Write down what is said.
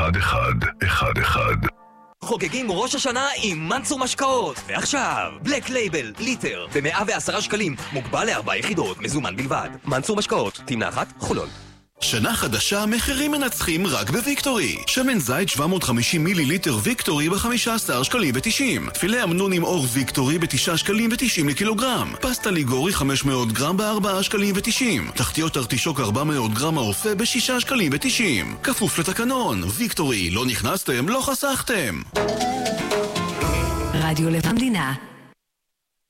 1111. חוגגים ראש השנה עם מנצור משקאות. ועכשיו, בלק לייבל, ליטר, ב-110 שקלים, מוגבל ל4 יחידות, מזומן בלבד. מנצור משקאות, תמנה אחת, חולון. שנה חדשה, מחירים מנצחים רק בוויקטורי. שמן זית 750 מיליליטר ויקטורי ב-15 שקלים ו-90. פילה אמנון עם אור ויקטורי ב-9 שקלים ו-90 לקילוגרם. פסטה ליגורי 500 גרם ב-4 שקלים ו-90. תחתיות ארטישוק 400 גרם האופה ב-6 שקלים ו-90. כפוף לתקנון. ויקטורי, לא נכנסתם, לא חסכתם. רדיו לב המדינה.